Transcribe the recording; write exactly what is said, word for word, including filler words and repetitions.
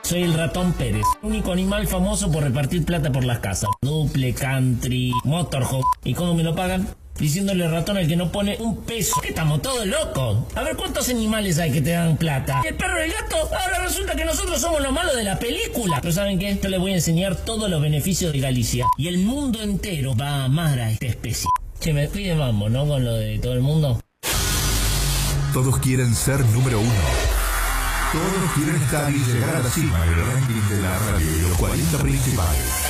Soy el ratón Pérez, único animal famoso por repartir plata por las casas. Duple, country, motorhome. ¿Y cómo me lo pagan? Diciéndole ratón al que no pone un peso. ¿Qué estamos todos locos? A ver cuántos animales hay que te dan plata. ¿El perro y el gato? Ahora resulta que nosotros somos los malos de la película. Pero ¿saben qué? Yo les voy a enseñar todos los beneficios de Galicia. Y el mundo entero va a amar a esta especie. Che, me fui de mambo, ¿no? Con lo de todo el mundo. Todos quieren ser número uno. Todos quieren estar y llegar a la cima del ranking de la radio y los cuarenta principales.